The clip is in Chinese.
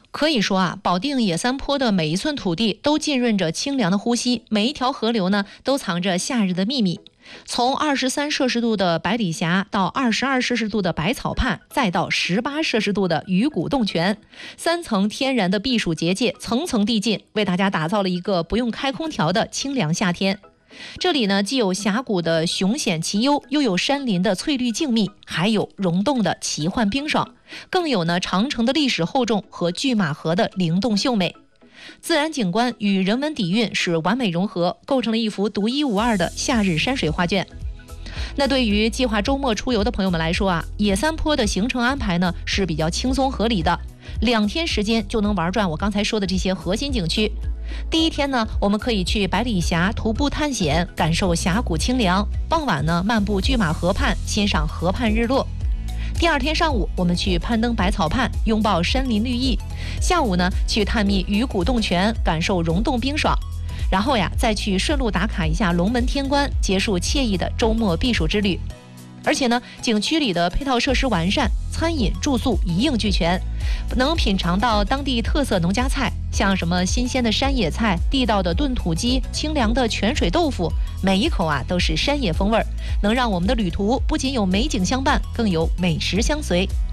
可以说啊，保定野三坡的每一寸土地都浸润着清凉的呼吸，每一条河流呢都藏着夏日的秘密。从23摄氏度的百里峡到22摄氏度的百草畔，再到18摄氏度的鱼骨洞泉，3层天然的避暑结界层层递进，为大家打造了一个不用开空调的清凉夏天。这里呢，既有峡谷的雄险奇幽，又有山林的翠绿静谧，还有溶洞的奇幻冰爽，更有呢长城的历史厚重和拒马河的灵动秀美。自然景观与人文底蕴是完美融合，构成了一幅独一无二的夏日山水画卷。那对于计划周末出游的朋友们来说啊，野三坡的行程安排呢是比较轻松合理的，2天时间就能玩转我刚才说的这些核心景区。第一天呢，我们可以去百里峡徒步探险，感受峡谷清凉；傍晚呢，漫步拒马河畔，欣赏河畔日落。第2天上午，我们去攀登百草畔，拥抱山林绿意；下午呢，去探秘鱼骨洞泉，感受溶洞冰爽。然后呀，再去顺路打卡一下龙门天关，结束惬意的周末避暑之旅。而且呢，景区里的配套设施完善，餐饮住宿一应俱全，能品尝到当地特色农家菜，像什么新鲜的山野菜、地道的炖土鸡、清凉的泉水豆腐，每一口啊都是山野风味儿，能让我们的旅途不仅有美景相伴，更有美食相随。